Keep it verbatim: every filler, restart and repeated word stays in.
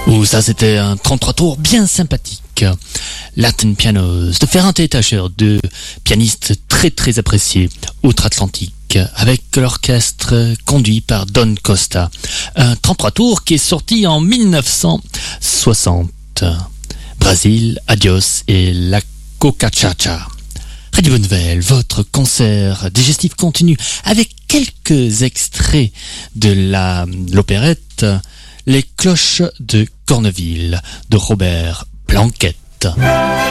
Oh, ça c'était un trente-trois tours bien sympathique. Latin Pianos de Ferrante et Tacher, deux pianistes très très appréciés outre-Atlantique, avec l'orchestre conduit par Don Costa. Un trente-trois tours qui est sorti en mille neuf cent soixante. Brésil, Adios et La Cocachacha. Radio Bonne Nouvelle, votre concert digestif continue avec quelques extraits de la l'opérette Les cloches de Corneville de Robert Planquette.